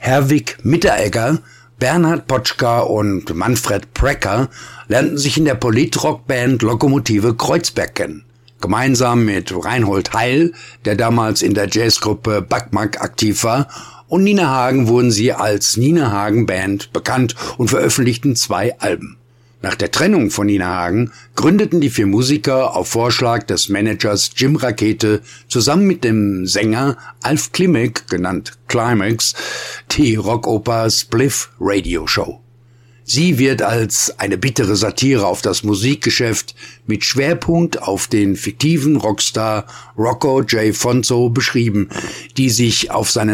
Herwig Mitteregger, Bernhard Potschka und Manfred Precker lernten sich in der Politrock-Band Lokomotive Kreuzberg kennen. Gemeinsam mit Reinhold Heil, der damals in der Jazzgruppe Backmark aktiv war, und Nina Hagen wurden sie als Nina Hagen Band bekannt und veröffentlichten 2 Alben. Nach der Trennung von Nina Hagen gründeten die 4 Musiker auf Vorschlag des Managers Jim Rakete zusammen mit dem Sänger Alf Klimek, genannt Climax, die Rockoper Spliff Radio Show. Sie wird als eine bittere Satire auf das Musikgeschäft mit Schwerpunkt auf den fiktiven Rockstar Rocco J. Fonzo beschrieben, die sich auf seinen